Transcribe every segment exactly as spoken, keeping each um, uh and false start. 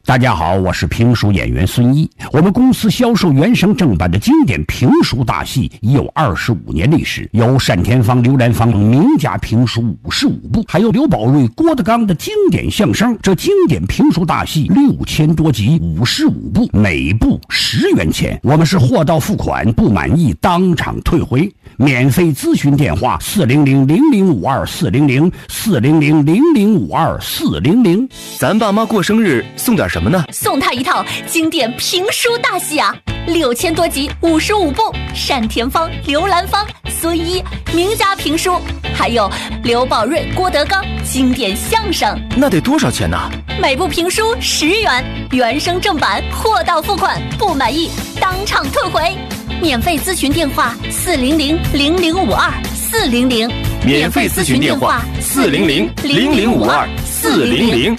大家好，我是评书演员孙一。我们公司销售原声正版的经典评书大戏已有二十五年历史，有单田芳、刘兰芳名家评书五十五部，还有刘宝瑞、郭德纲的经典相声。这经典评书大戏六千多集，五十五部，每部十元钱。我们是货到付款，不满意当场退回。免费咨询电话：四零零零零五二四零零四零零零零五二四零零。 咱爸妈过生日送点什么呢？ 送他一套经典评书大戏啊，六千多集，五十五部，单田芳、刘兰芳、孙一名家评书，还有刘宝瑞、郭德纲经典相声。 那得多少钱呢？ 每部评书十元，原声正版，货到付款，不满意当场退回。免费咨询电话：四零零零零五二四零零。 免费咨询电话：四零零零零五二四零零。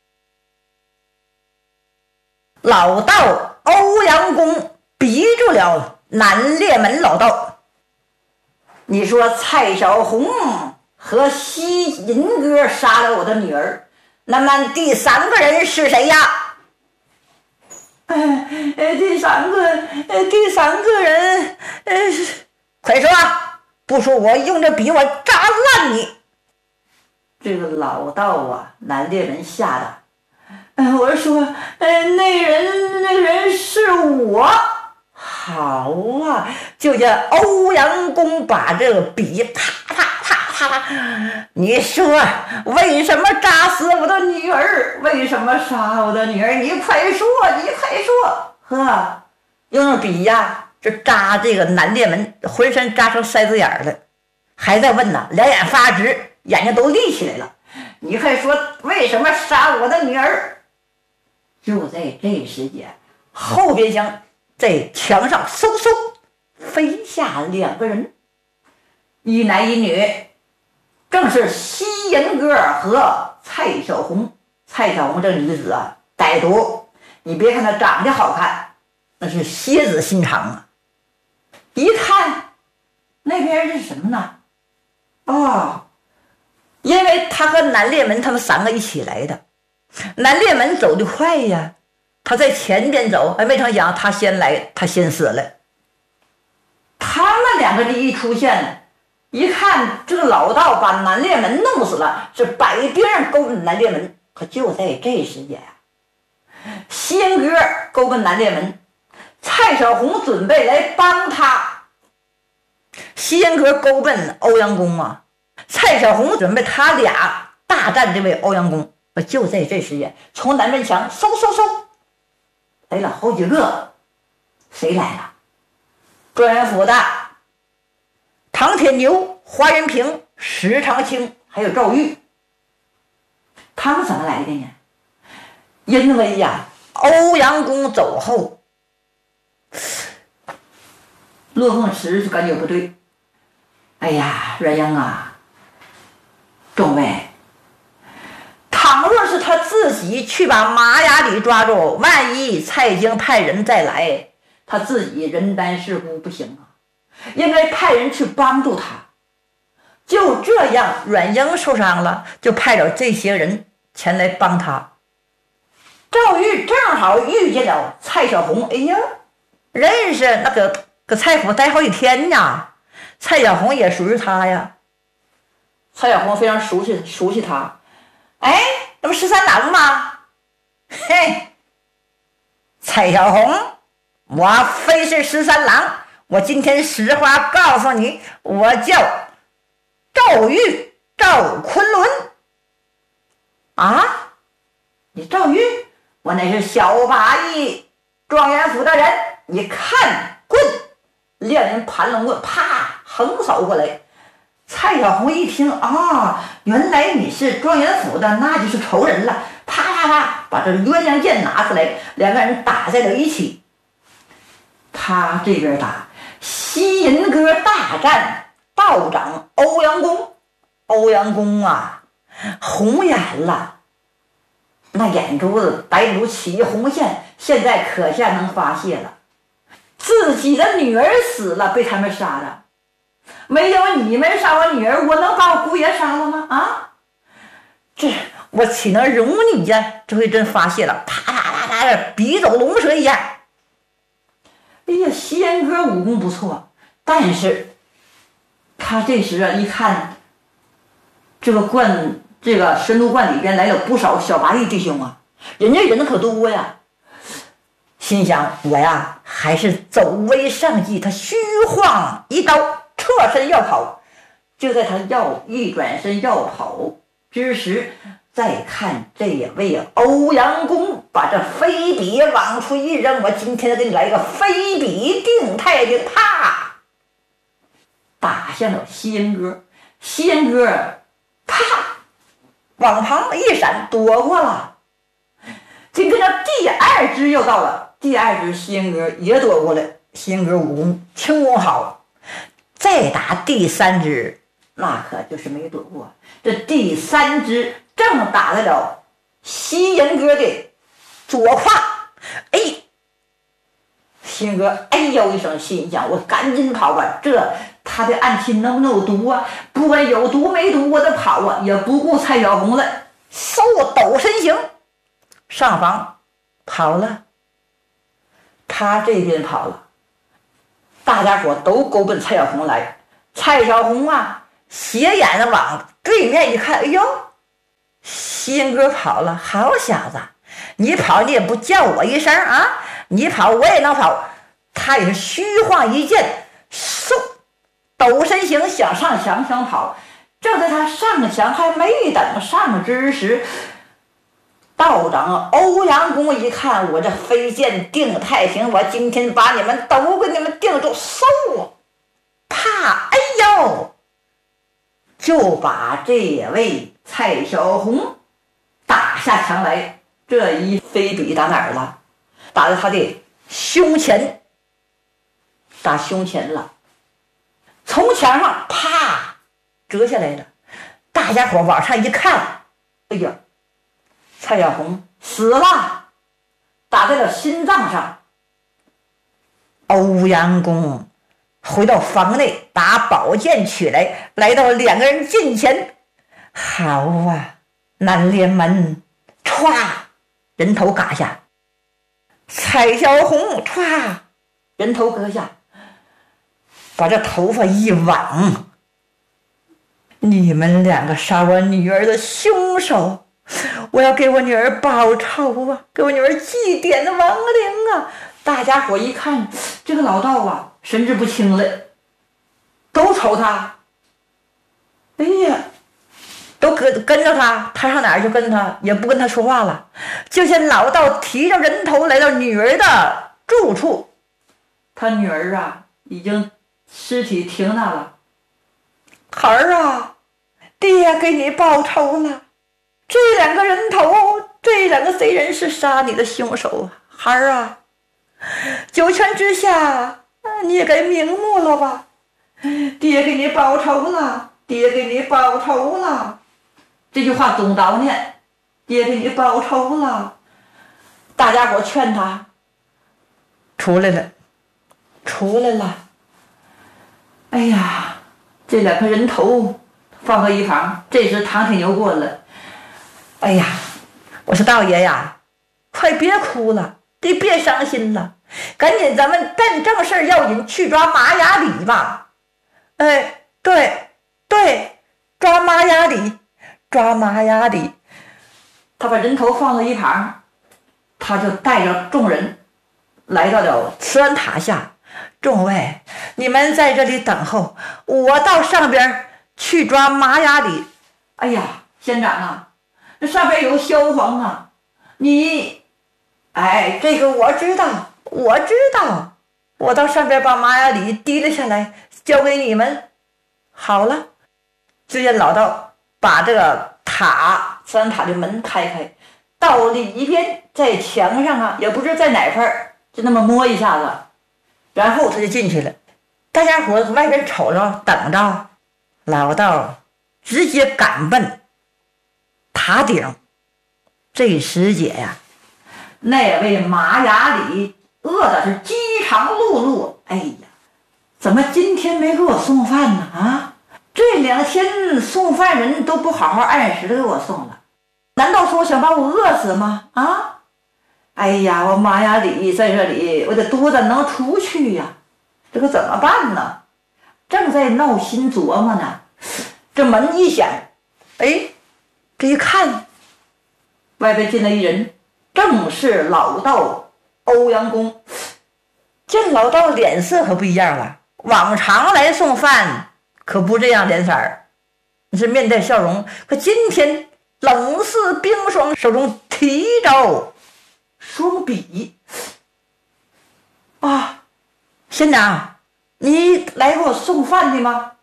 老道欧阳公逼住了南烈门老道。你说蔡小红和西银哥杀了我的女儿，那么第三个人是谁呀？呃，第三个，呃，第三个人，呃，快说，不说我用这笔我扎烂你！这个老道啊，南烈门吓的。呃，我说，呃，那人那人是我。好啊，就叫欧阳公把这个笔啪啪啪啪，你说为什么扎死我的女儿？为什么杀我的女儿？你快说，你快说！呵，用那笔呀，就扎这个南烈门，浑身扎成筛子眼了，还在问呢，两眼发直，眼睛都立起来了。你快说，为什么杀我的女儿？就在这时间，后边厢在墙上嗖嗖飞下两个人，一男一女，正是西银哥和蔡小红。蔡小红这女子啊，歹毒，你别看她长得好看，那是蝎子心肠啊。一看那边是什么呢？哦，因为他和南烈门他们三个一起来的。南烈门走得快呀，他在前边走，哎，没成想他先来，他先死了。他们两个人一出现，一看这个老道把南烈门弄死了，是百兵勾奔南烈门。可就在这时间啊，西银哥勾奔南烈门，蔡小红准备来帮他。西银哥勾奔欧阳公啊，蔡小红准备他俩大战这位欧阳公。就在这时间，从南门墙嗖嗖嗖来了好几个。谁来了？状元府的唐铁牛、华元平、石长青，还有赵玉。他们怎么来的呢？因为呀，欧阳公走后，骆凤池就感觉不对。哎呀，阮英啊，众位，倘若是他自己去把马雅里抓住，万一蔡京派人再来，他自己人单势孤不行啊，应该派人去帮助他。就这样，阮英受伤了，就派了这些人前来帮他。赵玉正好遇见了蔡小红，哎呀，认识，那个搁蔡府待好几天呀，蔡小红也属于他呀。蔡小红非常熟悉熟悉他。哎，那不十三郎吗？嘿，蔡小红，我非是十三郎，我今天实话告诉你，我叫赵玉，赵昆仑。啊，你赵玉？我乃是小八义状元府的人，你看棍，两人盘龙棍，啪横扫过来。蔡小红一听啊，原来你是状元府的，那就是仇人了。啪啪啪，把这鸳鸯剑拿出来，两个人打在了一起。他这边打西银哥大战道长欧阳公，欧阳公啊，红眼了，那眼珠子白如起红线，现在可下能发泄了。自己的女儿死了，被他们杀了。没有你们杀我女儿，我能把我姑爷杀了吗？啊，这我岂能容你呀？这回真发泄了，啪啪啪那个笔走龙蛇一样。哎呀，西烟哥武功不错，但是他这时啊一看，这个观这个神都观里边来了不少小八义弟兄啊，人家人可多呀。心想我呀，还是走为上计。他虚晃一刀，侧身要跑。就在他要一转身要跑之时，再看这位欧阳公把这飞笔往出一扔，我今天给你来个飞笔定太平，啪打向了西烟哥。西烟哥啪往旁一闪躲过了。紧跟着第二支又到了，第二支西烟哥也躲过了。西烟哥武功轻功好，再打第三支那可就是没躲过。这第三支正打在了西烟哥的左胯，哎，西烟哥哎呦一声，心想我赶紧跑吧，这他的暗器能不能有毒啊？不管有毒没毒，我得跑啊，也不顾蔡小红了，嗖抖身形上房跑了。他这边跑了，大家伙都勾奔蔡小红来。蔡小红啊斜眼着往对面一看，哎呦，西烟哥跑了，好小子，你跑你也不叫我一声啊，你跑我也能跑。他也是虚晃一剑，嗖抖身形想上墙想跑。正在他上墙还没等上之时，道长欧阳公一看，我这飞剑定太平，我今天把你们都给你们定住，嗖啪哎呦，就把这位蔡小红打下墙来。这一飞笔打哪儿了？打在他的胸前，打胸前了，从墙上啪折下来了。大家伙往上一看，哎呀，蔡小红死了，打在了心脏上。欧阳公回到房内，把宝剑取来，来到两个人近前。好啊，南联门，歘，人头嘎下。蔡小红歘，人头割下，把这头发一挽，你们两个杀我女儿的凶手，我要给我女儿报仇啊，给我女儿祭奠的亡灵啊。大家伙一看这个老道啊神志不清了，都瞅他，哎呀，都跟跟着他，他上哪儿就跟他，也不跟他说话了。就见老道提着人头来到女儿的住处，他女儿啊已经尸体停那了。孩儿啊，爹给你报仇了，这两个人头，这两个贼人是杀你的凶手啊。孩儿啊，九泉之下你也该瞑目了吧，爹给你报仇了，爹给你报仇了。这句话总叨念，爹给你报仇了。大家伙劝他出来了，出来了。哎呀，这两个人头放在一旁。这时唐铁牛过了，哎呀，我说道爷呀，快别哭了，你别伤心了，赶紧咱们干正事要紧，去抓马雅里吧。哎，对对，抓马雅里，抓马雅里。他把人头放在一旁，他就带着众人来到了慈安塔下。众位，你们在这里等候，我到上边去抓马雅里。哎呀，县长啊，这上边有萧煌啊，你哎，这个我知道，我知道，我到上边把马雅里提了下来，交给你们。好了，就见老道把这个塔慈安塔的门开开，到里边在墙上啊，也不知在哪块儿，就那么摸一下子，然后他就进去了。大家伙从外边瞅着等着，老道直接赶奔塔顶。这时节呀，那位马雅里饿的是饥肠辘辘。哎呀，怎么今天没给我送饭呢？啊，这两天送饭人都不好好按时的给我送了，难道说想把我饿死吗？啊， 哎呀，我马雅里在这里，我得多着能出去呀，这可怎么办呢？正在闹心琢磨呢，这门一响，哎，这一看，外边进来一人，正是老道欧阳公。见老道脸色可不一样了，往常来送饭可不这样脸色儿，是面带笑容，可今天冷似冰霜，手中提着双笔。啊，县长，你来给我送饭的吗？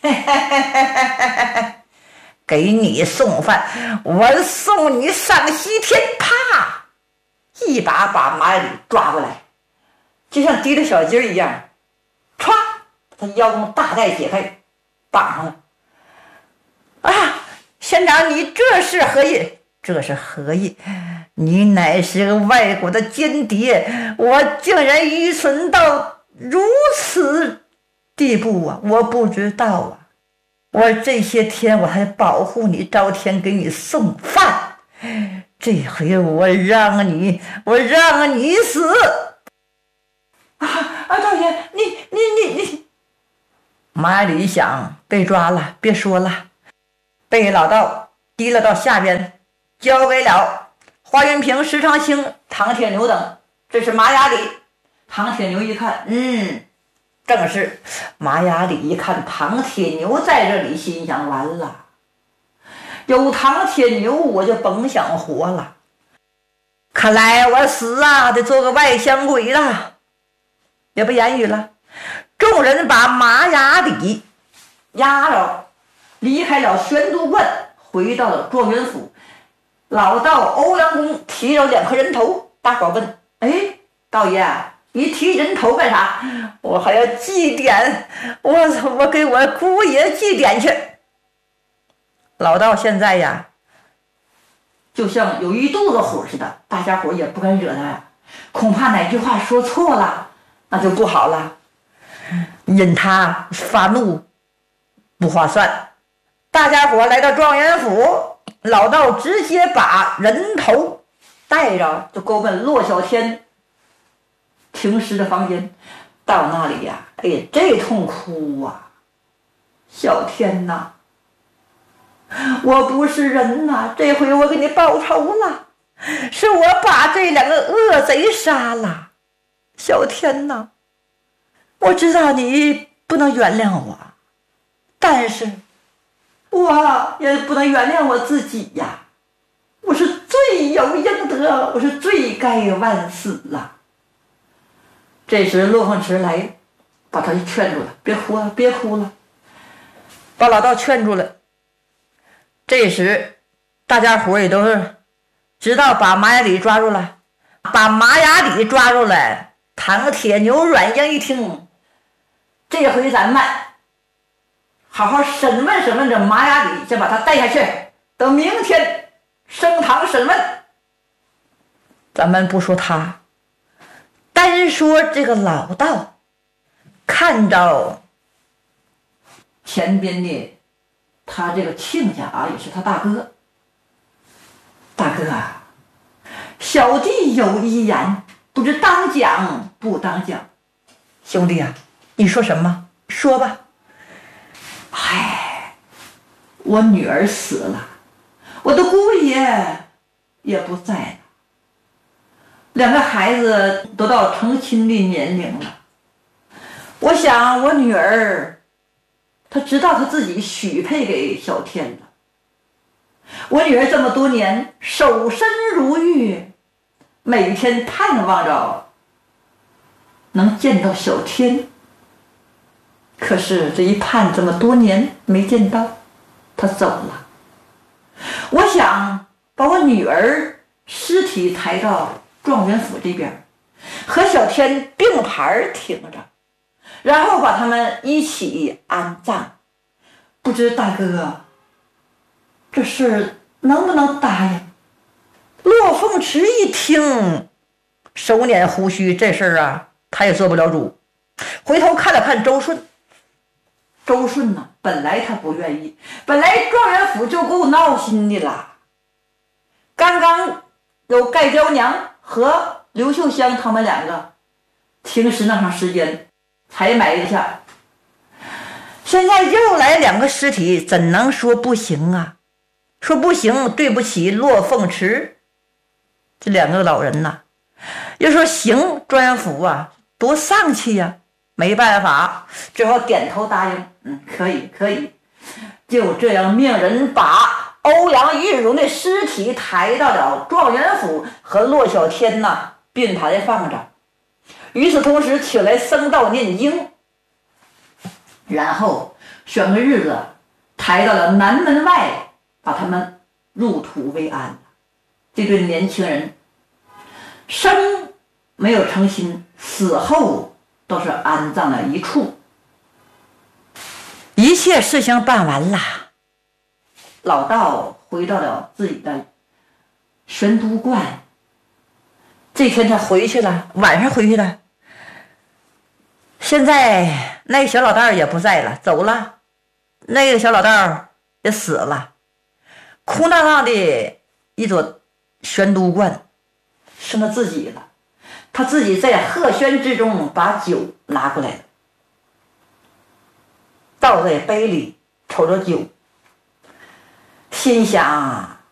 给你送饭，我送你上西天！啪，一把把马里抓过来，就像提着小鸡儿一样，歘，他腰中大带解开，绑上了。啊，县长，你这是何意？这是何意？你乃是个外国的间谍，我竟然愚蠢到如此地步啊！我不知道啊，我这些天我还保护你，朝天给你送饭，这回我让你，我让你死！啊啊，道爷，你你你你！马里想被抓了，别说了，被老道提了到下边，交给了华元平、石长青、唐铁牛等。这是马雅里。唐铁牛一看，嗯，正是。马雅里一看唐铁牛在这里，心想完了，有唐铁牛我就甭想活了，看来我死啊得做个外乡鬼了。也不言语了，众人把马雅里押了，离开了玄都观，回到了状元府。老道欧阳公提着两颗人头，大伙问：哎，道爷，你提人头干啥？我还要祭奠，我我给我姑爷祭奠去。老道现在呀，就像有一肚子火似的，大家伙也不敢惹他呀，恐怕哪句话说错了，那就不好了。引他发怒不划算。大家伙来到状元府，老道直接把人头带着，就勾奔骆小天停尸的房间。到那里呀，哎呀，这痛哭啊！小天哪，我不是人呐，这回我给你报仇了，是我把这两个恶贼杀了。小天哪，我知道你不能原谅我，但是我也不能原谅我自己呀！我是罪有应得，我是罪该万死啊！这时骆凤池来，把他劝住了，别哭了，别哭了，把老道劝住了。这时大家伙也都是知道把马雅里抓住了，把马雅里抓住了。唐铁牛、阮英一听，这回咱们好好审问审问这马雅里，先把他带下去，等明天升堂审问。咱们不说他，单说这个老道，看着前边的他这个亲家啊，也是他大哥。大哥啊，小弟有一言，不知当讲不当讲。兄弟啊，你说什么？说吧。唉，我女儿死了，我的姑爷也不在了，两个孩子都到成亲的年龄了。我想我女儿她知道她自己许配给小天了，我女儿这么多年守身如玉，每天盼望着能见到小天，可是这一盼这么多年没见到，她走了。我想把我女儿尸体抬到状元府这边，和小天并排停着，然后把他们一起安葬。不知大哥这事能不能答应？骆凤池一听，手捻胡须，这事儿啊他也做不了主。回头看了看周顺，周顺呢，本来他不愿意，本来状元府就够闹心的了，刚刚有盖娇娘和刘秀香他们两个停尸那长时间才埋一下，现在又来两个尸体，怎能说不行啊？说不行，对不起骆凤池这两个老人呐。要说行，专元府啊多丧气呀、啊！没办法，只好点头答应，嗯，可以可以。就这样命人把欧阳玉荣的尸体抬到了状元府，和骆小天呐并排放着。与此同时，请来僧道念经，然后选个日子抬到了南门外，把他们入土为安。这对年轻人生没有成亲，死后都是安葬了一处。一切事情办完了，老道回到了自己的玄都观。这天他回去了，晚上回去了。现在那个小老道也不在了，走了。那个小老道也死了。空荡荡的一座玄都观，剩他自己了。他自己在鹤轩之中把酒拿过来了，倒在杯里，瞅着酒，心想